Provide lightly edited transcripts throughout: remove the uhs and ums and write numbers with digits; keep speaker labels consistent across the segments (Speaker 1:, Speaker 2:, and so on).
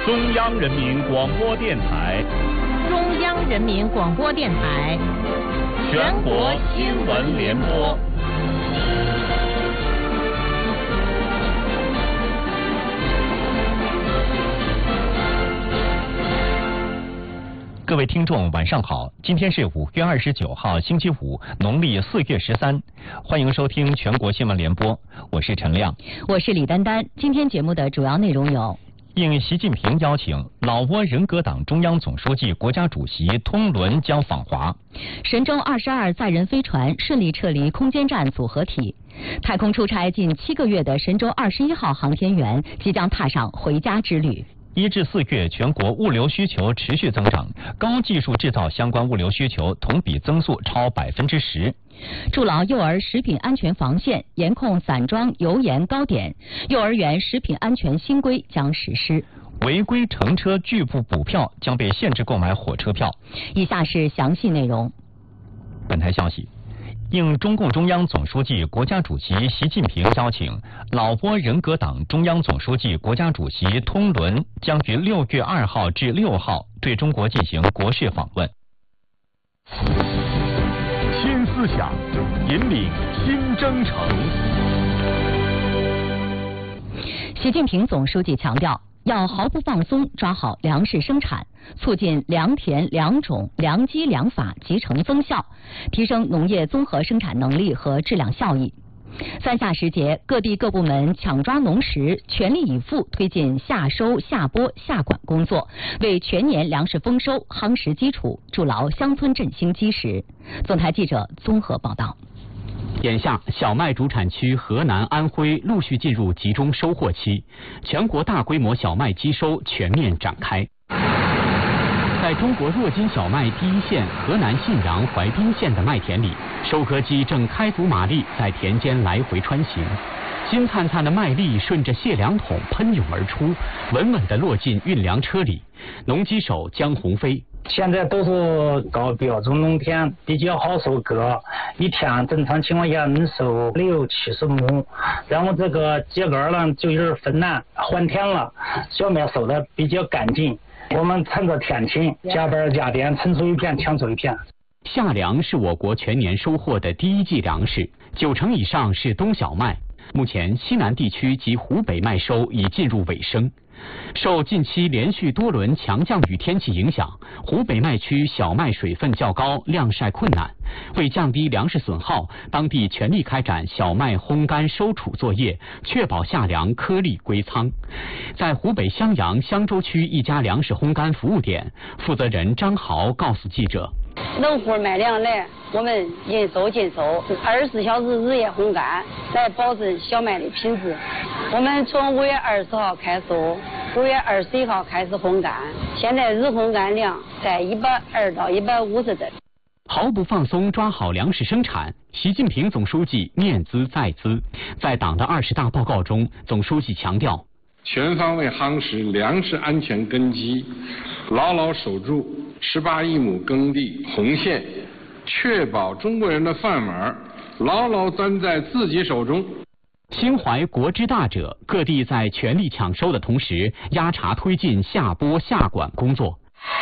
Speaker 1: 中央人民广播电台，
Speaker 2: 中央人民广播电台，
Speaker 1: 全国新闻联播。
Speaker 3: 各位听众，晚上好！今天是5月29号，星期五，农历4月13。欢迎收听全国新闻联播，我是陈亮，
Speaker 2: 我是李丹丹。今天节目的主要内容有：
Speaker 3: 应习近平邀请，老挝人格党中央总书记、国家主席通伦将访华；
Speaker 2: 神舟22载人飞船顺利撤离空间站组合体；太空出差近7个月的神舟21号航天员即将踏上回家之旅。
Speaker 3: 1至4月，全国物流需求持续增长，高技术制造相关物流需求同比增速超10%。
Speaker 2: 筑牢幼儿食品安全防线，严控散装油盐糕点。幼儿园食品安全新规将实施。
Speaker 3: 违规乘车拒不补票将被限制购买火车票。
Speaker 2: 以下是详细内容。
Speaker 3: 本台消息。应中共中央总书记、国家主席习近平邀请，老挝人格党中央总书记、国家主席通伦将于6月2号至6号对中国进行国事访问。
Speaker 1: 新思想，引领新征程。
Speaker 2: 习近平总书记强调，要毫不放松抓好粮食生产，促进良田、良种、良机、良法集成增效，提升农业综合生产能力和质量效益。3夏时节，各地各部门抢抓农时，全力以赴推进夏收、夏播、夏管工作，为全年粮食丰收夯实基础，筑牢乡村振兴基石。总台记者综合报道。
Speaker 4: 眼下，小麦主产区河南、安徽陆续进入集中收获期，全国大规模小麦机收全面展开。在中国弱金小麦第一线河南信阳怀滨县的麦田里，收割机正开足马力在田间来回穿行，金灿灿的麦粒顺着卸粮桶喷涌而出，稳稳地落进运粮车里。农机手江鸿飞。
Speaker 5: 现在都是高标准农田，比较好收割，一天正常情况下能收60-70亩。然后这个秸秆呢就有点分难换田了，小麦收的比较干净。我们趁着天晴，加班加点，撑出一片抢出一片。
Speaker 4: 夏粮是我国全年收获的第一季粮食，90%以上是冬小麦。目前西南地区及湖北麦收已进入尾声。受近期连续多轮强降雨天气影响，湖北麦区小麦水分较高，晾晒困难。为降低粮食损耗，当地全力开展小麦烘干收储作业，确保夏粮颗粒归仓。在湖北襄阳襄州区一家粮食烘干服务点，负责人张豪告诉记者：
Speaker 6: 农户卖粮来，我们应收尽收，24小时日夜烘干，来保证小麦的品质。我们从5月20号开收，5月21号开始烘干，现在日烘干量在120到150吨。
Speaker 4: 毫不放松抓好粮食生产，习近平总书记念兹在兹。在党的20大报告中，总书记强调，
Speaker 7: 全方位夯实粮食安全根基，牢牢守住18亿亩耕地红线，确保中国人的饭碗牢牢攥在自己手中。
Speaker 4: 心怀国之大者，各地在全力抢收的同时，压茶推进夏播夏管工作。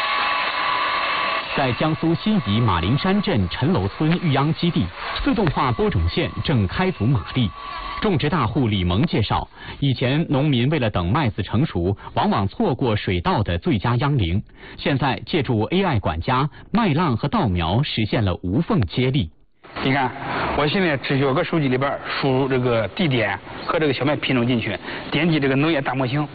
Speaker 4: 在江苏新沂马陵山镇陈楼村育秧基地，自动化播种线正开足马力。种植大户李萌介绍，以前农民为了等麦子成熟，往往错过水稻的最佳秧龄。现在借助 AI 管家，麦浪和稻苗实现了无缝接力。
Speaker 8: 你看，我现在只需要搁手机里边输入这个地点和这个小麦品种进去，点击这个农业大模型，